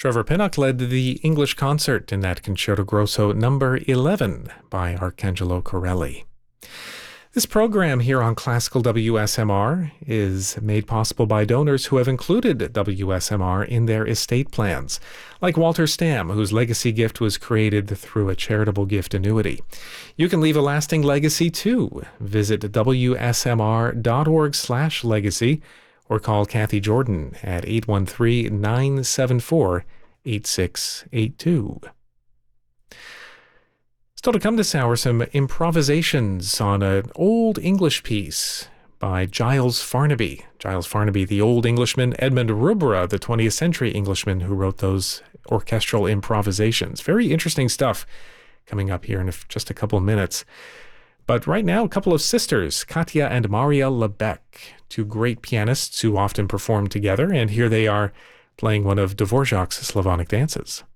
Trevor Pinnock led the English concert in that Concerto Grosso number 11 by Arcangelo Corelli. This program here on Classical WSMR is made possible by donors who have included WSMR in their estate plans, like Walter Stamm, whose legacy gift was created through a charitable gift annuity. You can leave a lasting legacy too. Visit WSMR.org/legacy or call Kathy Jordan at 813-974-8682. Still to come this hour, some improvisations on an old English piece by Giles Farnaby. Giles Farnaby, the Old Englishman, Edmund Rubra, the 20th century Englishman who wrote those orchestral improvisations. Very interesting stuff coming up here in just a couple of minutes. But right now, a couple of sisters, Katja and Maria Lebec, two great pianists who often perform together, and here they are playing one of Dvorak's Slavonic dances.